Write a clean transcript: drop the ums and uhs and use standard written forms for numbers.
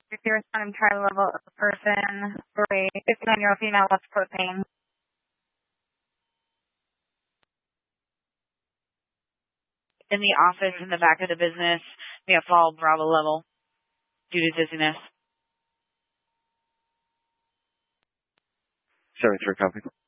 If you're responding to high level of a person for a 59-year-old female loves propane. In the office, in the back of the business, we have fall Bravo level due to dizziness. 73 copy.